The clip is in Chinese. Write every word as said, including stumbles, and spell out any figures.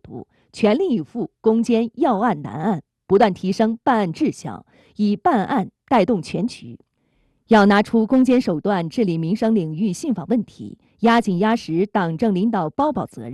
度，全力以赴攻坚要案难案，不断提升办案质效，以办案带动全局。要拿出攻坚手段治理民生领域信访问题，压紧压实党政领导包保责任。